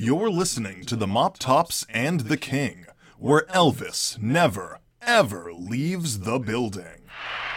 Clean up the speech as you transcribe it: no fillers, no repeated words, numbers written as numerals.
You're listening to the Mop Tops and the King, where Elvis never, ever leaves the building.